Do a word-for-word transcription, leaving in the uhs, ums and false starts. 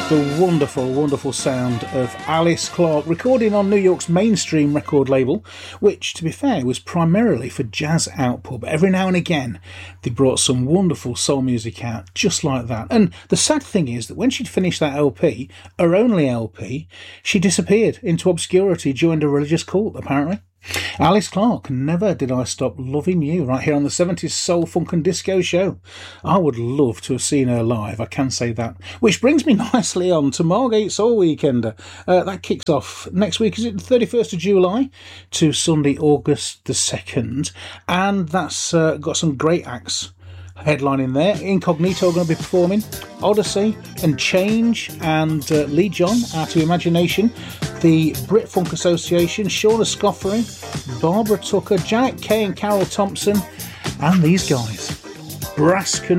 the wonderful, wonderful sound of Alice Clark, recording on New York's Mainstream record label, which, to be fair, was primarily for jazz output, but every now and again they brought some wonderful soul music out just like that. And the sad thing is that when she'd finished that L P, her only L P, she disappeared into obscurity, joined a religious cult, apparently. Alice Clark, Never Did I Stop Loving You, right here on the seventies Soul, Funk and Disco Show. I would love to have seen her live, I can say that. Which brings me nicely on to Margate Soul Weekender. Uh, that kicks off next week, is it the thirty-first of July to Sunday, August the second. And that's uh, got some great acts headlining there. Incognito are going to be performing, Odyssey and Change and uh, Lee John, Out of Imagination, the Brit Funk Association, Shauna Scoffery, Barbara Tucker, Janet Kay and Carol Thompson, and these guys, Brass Con